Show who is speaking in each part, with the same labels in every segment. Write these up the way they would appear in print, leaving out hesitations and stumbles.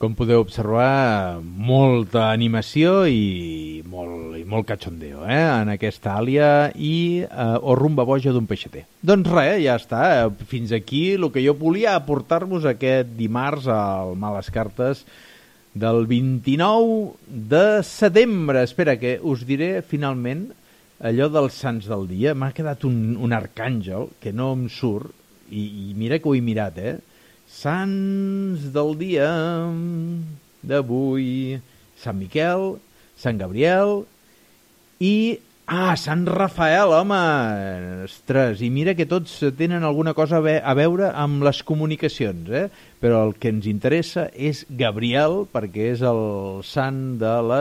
Speaker 1: Com podeu observar, molta animació i molt cachondeo, en aquesta àlia i o rumba boja d'un peixater. Doncs res, ja està. Fins aquí el que jo volia aportar-vos aquest dimarts al Males Cartes del 29 de setembre. Espera, que us diré finalment allò dels sants del dia. M'ha quedat un arcàngel que no em surt i mira que ho he mirat, Sants del dia d'avui: Sant Miquel, Sant Gabriel i... Sant Rafael, home! Ostres, i mira que tots tenen alguna cosa a veure amb les comunicacions, Però el que ens interessa és Gabriel, perquè és el sant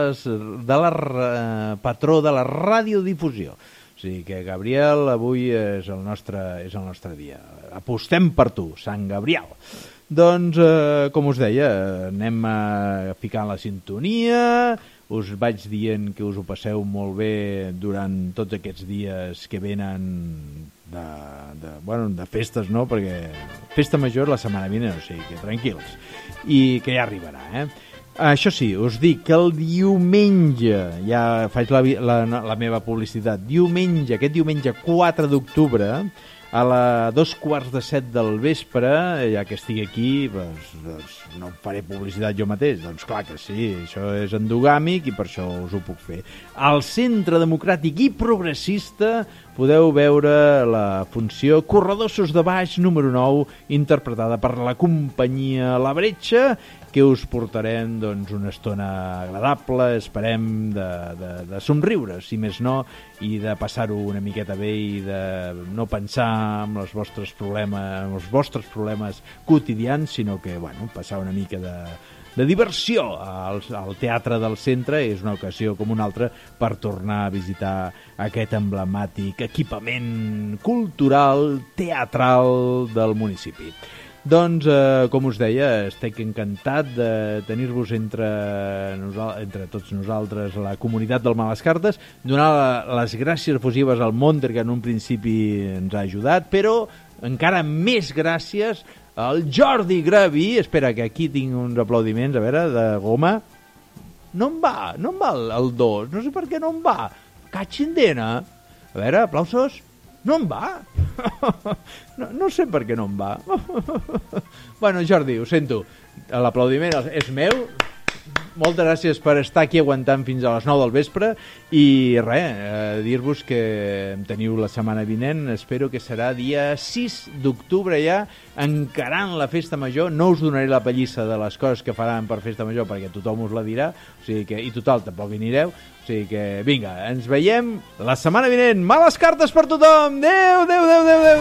Speaker 1: patró de la radiodifusió. O sigui que Gabriel avui és el nostre dia. Apostem per tu, Sant Gabriel. Doncs, com us deia, anem ficant la sintonia. Us vaig dient que us ho passeu molt bé durant tots aquests dies que venen de festes, no? Perquè festa major la setmana vinent, o sigui que tranquils. I que ja arribarà, Això sí, us dic que el diumenge, ja faig la meva publicitat, aquest diumenge 4 d'octubre, a 2:45 del vespre, ja que estigui aquí, doncs no faré publicitat jo mateix. Doncs clar que sí, això és endogàmic i per això us ho puc fer. Al Centre Democràtic i Progressista podeu veure la funció Corredossos de Baix número 9, interpretada per la companyia La Bretxa, que us portarem una estona agradable, esperem, de somriure, si més no, i de passar-ho una miqueta bé i de no pensar en els vostres problemes quotidians, sinó que, passar una mica de diversió al teatre del centre. És una ocasió com una altra per tornar a visitar aquest emblemàtic equipament cultural, teatral del municipi. Doncs, com us deia, estic encantat de tenir-vos entre tots nosaltres, la comunitat del Males Cartes, donar les gràcies efusives al Monter, que en un principi ens ha ajudat, però encara més gràcies al Jordi Gravi. Espera, que aquí tinc uns aplaudiments, a veure, de goma. No em va el 2, no sé per què no em va. Catxindena. A veure, aplausos. No em va. No sé per què no em va. Bueno, Jordi, ho sento. L'aplaudiment és meu. Moltes gràcies per estar aquí aguantant fins a les 9 del vespre i res, dir-vos que em teniu la setmana vinent. Espero que serà dia 6 d'octubre ja, encarant la festa major. No us donaré la pallissa de les coses que faran per festa major perquè tothom us la dirà, o sigui que, i total, tampoc hi anireu. O sigui que, vinga, ens veiem la setmana vinent. Males cartes per tothom! Adéu, adéu, adéu, adéu, adéu!